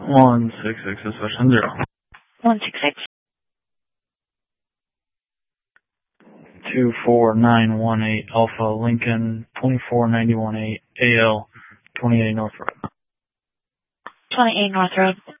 166 is version 0. 166. 24918 Alpha Lincoln 24918 AL 28 North Road. 28 North Road.